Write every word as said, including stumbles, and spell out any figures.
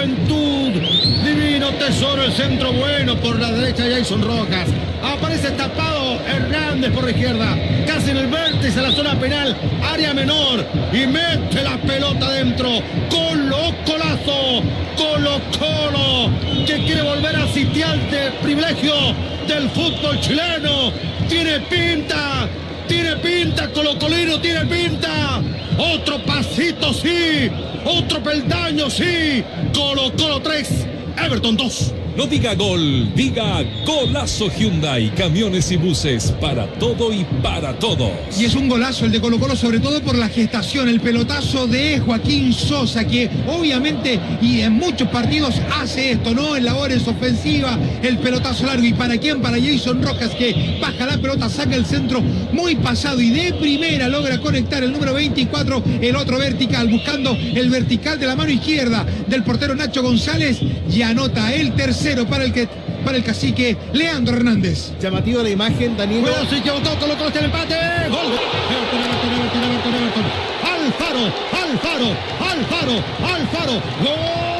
juventud. Divino tesoro, el centro bueno por la derecha, Jason Rojas. Aparece tapado Hernández por la izquierda, casi en el vértice de la zona penal, área menor, y mete la pelota dentro. Colo Colazo, Colo Colo, que quiere volver a sitiar de privilegio del fútbol chileno. Tiene pinta, tiene pinta, Colo Colino tiene pinta. Otro pasito, sí, otro peldaño, sí. Colo Colo tres, Everton dos. No diga gol, diga golazo. Hyundai, camiones y buses, para todo y para todos. Y es un golazo el de Colo Colo, sobre todo por la gestación, el pelotazo de Joaquín Sosa, que obviamente y en muchos partidos hace esto, ¿no? En labores ofensivas, el pelotazo largo. ¿Y para quién? Para Jason Rojas, que baja la pelota, saca el centro muy pasado y de primera logra conectar el número veinticuatro, el otro vertical, buscando el vertical de la mano izquierda del portero Nacho González, y anota el tercero para el que para el cacique Leandro Hernández. Llamativo la imagen, Danilo. Bueno, sí, que votó, Colo Colo, el empate. Gol. Everton, Everton, Everton, Everton, Everton. Alfaro, Alfaro, Alfaro, Alfaro. Gol.